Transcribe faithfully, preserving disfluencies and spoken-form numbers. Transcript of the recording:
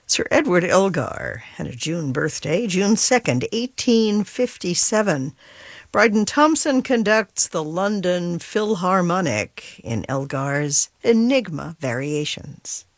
Sir Edward Elgar had a June birthday, June second, eighteen fifty-seven. Bryden Thompson conducts the London Philharmonic in Elgar's Enigma Variations.